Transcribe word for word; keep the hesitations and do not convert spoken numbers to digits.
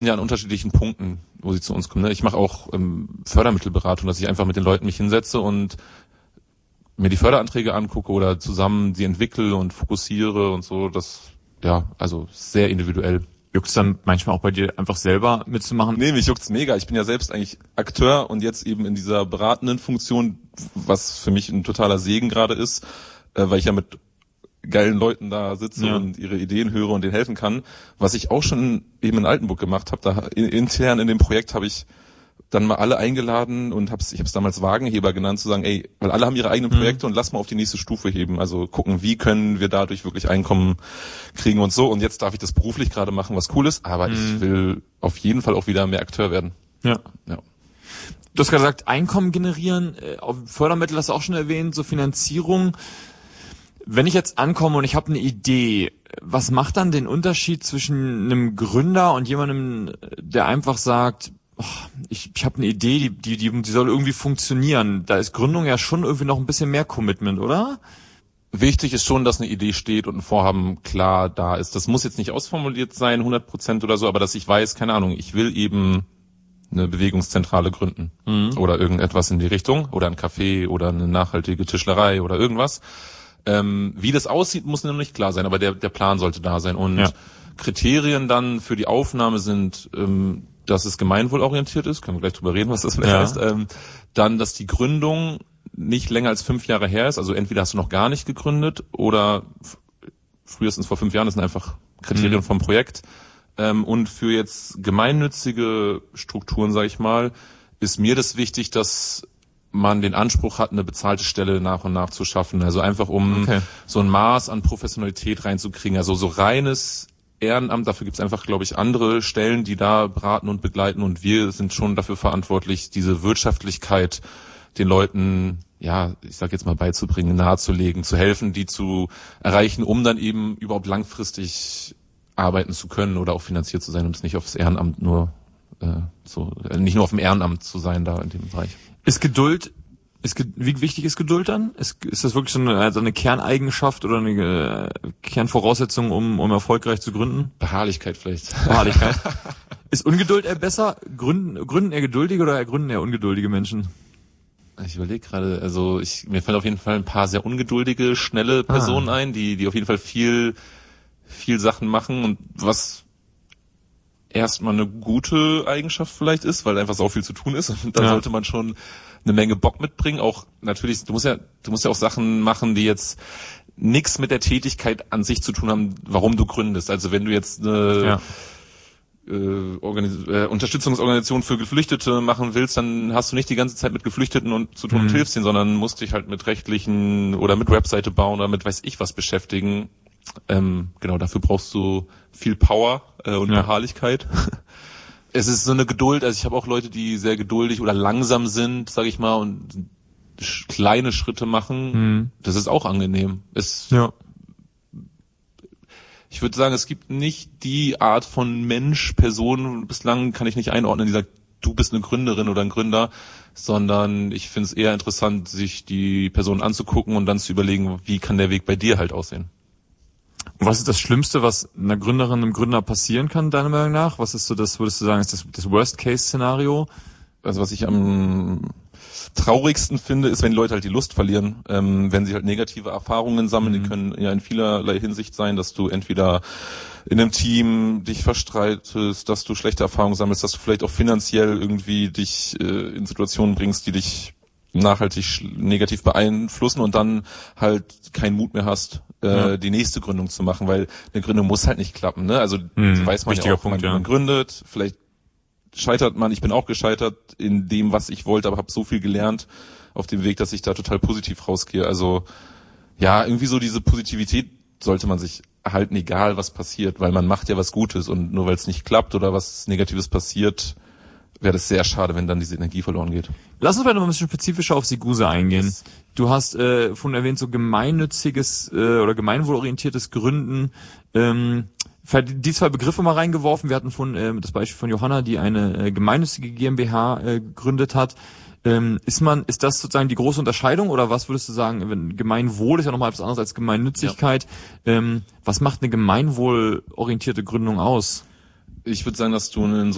Ja, an unterschiedlichen Punkten, wo sie zu uns kommen. Ich mache auch ähm, Fördermittelberatung, dass ich einfach mit den Leuten mich hinsetze und mir die Förderanträge angucke oder zusammen die entwickle und fokussiere und so. Das, ja, also sehr individuell. Juckt's dann manchmal auch bei dir einfach selber mitzumachen? Nee, mich juckt's mega. Ich bin ja selbst eigentlich Akteur und jetzt eben in dieser beratenden Funktion, was für mich ein totaler Segen gerade ist, äh, weil ich ja mit geilen Leuten da sitze ja. und ihre Ideen höre und denen helfen kann. Was ich auch schon eben in Altenburg gemacht habe, da intern in dem Projekt habe ich dann mal alle eingeladen und hab's, ich habe es damals Wagenheber genannt, zu sagen, ey, weil alle haben ihre eigenen Projekte mhm. und lass mal auf die nächste Stufe heben. Also gucken, wie können wir dadurch wirklich Einkommen kriegen und so. Und jetzt darf ich das beruflich gerade machen, was cool ist, aber mhm. ich will auf jeden Fall auch wieder mehr Akteur werden. Ja. ja. Du hast gerade gesagt, Einkommen generieren, auf Fördermittel hast du auch schon erwähnt, so Finanzierung. Wenn ich jetzt ankomme und ich habe eine Idee, was macht dann den Unterschied zwischen einem Gründer und jemandem, der einfach sagt, oh, ich, ich habe eine Idee, die, die, die, die soll irgendwie funktionieren. Da ist Gründung ja schon irgendwie noch ein bisschen mehr Commitment, oder? Wichtig ist schon, dass eine Idee steht und ein Vorhaben klar da ist. Das muss jetzt nicht ausformuliert sein, hundert Prozent oder so, aber dass ich weiß, keine Ahnung, ich will eben eine Bewegungszentrale gründen mhm. oder irgendetwas in die Richtung oder ein Café oder eine nachhaltige Tischlerei oder irgendwas. Ähm, wie das aussieht, muss noch nicht klar sein, aber der, der Plan sollte da sein. Und ja. Kriterien dann für die Aufnahme sind, ähm, dass es gemeinwohlorientiert ist, können wir gleich drüber reden, was das vielleicht ja. heißt. Ähm, dann, dass die Gründung nicht länger als fünf Jahre her ist, also entweder hast du noch gar nicht gegründet oder f- frühestens vor fünf Jahren, das sind einfach Kriterien mhm. vom Projekt. Ähm, und für jetzt gemeinnützige Strukturen, sage ich mal, ist mir das wichtig, dass man den Anspruch hat, eine bezahlte Stelle nach und nach zu schaffen. Also einfach, um okay. so ein Maß an Professionalität reinzukriegen. Also so reines Ehrenamt, dafür gibt's einfach, glaube ich, andere Stellen, die da beraten und begleiten. Und wir sind schon dafür verantwortlich, diese Wirtschaftlichkeit den Leuten, ja, ich sag jetzt mal beizubringen, nahezulegen, zu helfen, die zu erreichen, um dann eben überhaupt langfristig arbeiten zu können oder auch finanziert zu sein und es nicht aufs Ehrenamt nur, äh, so, nicht nur auf dem Ehrenamt zu sein da in dem Bereich. Ist Geduld, ist, wie wichtig ist Geduld dann? Ist, ist das wirklich so eine, also eine Kerneigenschaft oder eine äh, Kernvoraussetzung, um, um erfolgreich zu gründen? Beharrlichkeit vielleicht. Beharrlichkeit. Ist Ungeduld eher besser? Gründen, gründen eher geduldige oder gründen eher ungeduldige Menschen? Ich überlege gerade, also ich, mir fallen auf jeden Fall ein paar sehr ungeduldige, schnelle Personen ah. ein, die, die auf jeden Fall viel, viel Sachen machen und was erstmal eine gute Eigenschaft vielleicht ist, weil einfach so viel zu tun ist und da ja. sollte man schon eine Menge Bock mitbringen. Auch natürlich, du musst ja, du musst ja auch Sachen machen, die jetzt nichts mit der Tätigkeit an sich zu tun haben, warum du gründest. Also wenn du jetzt eine ja. äh, Organis- äh, Unterstützungsorganisation für Geflüchtete machen willst, dann hast du nicht die ganze Zeit mit Geflüchteten und zu tun mhm. und hilfst ihnen, sondern musst dich halt mit rechtlichen oder mit Webseite bauen oder mit weiß ich was beschäftigen. Ähm, genau, dafür brauchst du viel Power äh, und ja. Beharrlichkeit. Es ist so eine Geduld, also ich habe auch Leute, die sehr geduldig oder langsam sind, sage ich mal, und sch- kleine Schritte machen. Mhm. Das ist auch angenehm. Es, ja. Ich würde sagen, es gibt nicht die Art von Mensch, Person, bislang kann ich nicht einordnen, die sagt, du bist eine Gründerin oder ein Gründer, sondern ich finde es eher interessant, sich die Person anzugucken und dann zu überlegen, wie kann der Weg bei dir halt aussehen. Und was ist das Schlimmste, was einer Gründerin, einem Gründer passieren kann, deiner Meinung nach? Was ist so das, würdest du sagen, ist das, das Worst-Case-Szenario? Also was ich am traurigsten finde, ist, wenn die Leute halt die Lust verlieren, ähm, wenn sie halt negative Erfahrungen sammeln. Mhm. Die können ja in vielerlei Hinsicht sein, dass du entweder in einem Team dich verstreitest, dass du schlechte Erfahrungen sammelst, dass du vielleicht auch finanziell irgendwie dich äh, in Situationen bringst, die dich nachhaltig sch- negativ beeinflussen und dann halt keinen Mut mehr hast, äh, ja. die nächste Gründung zu machen, weil eine Gründung muss halt nicht klappen, ne? Also mhm. weiß man ja auch, Punkt, man, ja. man gründet, vielleicht scheitert man, ich bin auch gescheitert in dem, was ich wollte, aber habe so viel gelernt auf dem Weg, dass ich da total positiv rausgehe. Also ja, irgendwie so diese Positivität sollte man sich erhalten, egal was passiert, weil man macht ja was Gutes und nur weil es nicht klappt oder was Negatives passiert, wäre das sehr schade, wenn dann diese Energie verloren geht. Lass uns mal noch ein bisschen spezifischer auf Siguse eingehen. Yes. Du hast äh, von erwähnt, so gemeinnütziges äh, oder gemeinwohlorientiertes Gründen. Ähm, die zwei Begriffe mal reingeworfen. Wir hatten von äh, das Beispiel von Johanna, die eine äh, gemeinnützige GmbH äh, gegründet hat. Ähm, ist man, ist das sozusagen die große Unterscheidung oder was würdest du sagen? Wenn Gemeinwohl ist ja nochmal etwas anderes als Gemeinnützigkeit. Ja. Ähm, was macht eine gemeinwohlorientierte Gründung aus? Ich würde sagen, dass du einen